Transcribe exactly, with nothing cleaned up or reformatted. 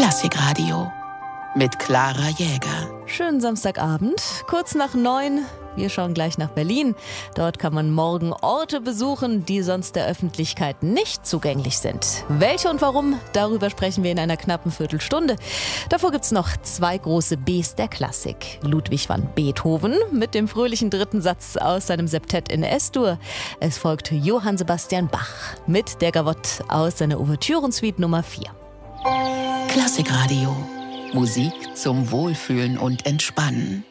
Klassikradio mit Clara Jäger. Schönen Samstagabend, kurz nach neun. Wir schauen gleich nach Berlin. Dort kann man morgen Orte besuchen, die sonst der Öffentlichkeit nicht zugänglich sind. Welche und warum, darüber sprechen wir in einer knappen Viertelstunde. Davor gibt's noch zwei große Bs der Klassik. Ludwig van Beethoven mit dem fröhlichen dritten Satz aus seinem Septett in S-Dur. Es folgt Johann Sebastian Bach mit der Gavotte aus seiner Ouvertürensuite Nummer vier. Klassikradio. Musik zum Wohlfühlen und Entspannen.